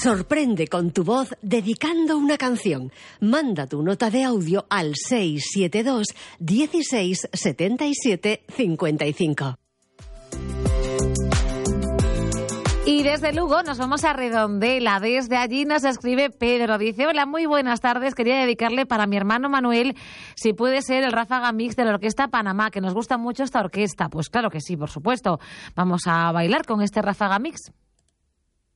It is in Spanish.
Sorprende con tu voz dedicando una canción. Manda tu nota de audio al 672 16 77 55. Y desde Lugo nos vamos a Redondela. Desde allí nos escribe Pedro. Dice: hola, muy buenas tardes. Quería dedicarle para mi hermano Manuel, si puede ser, el Ráfaga Mix de la Orquesta Panamá, que nos gusta mucho esta orquesta. Pues claro que sí, por supuesto. Vamos a bailar con este Ráfaga Mix.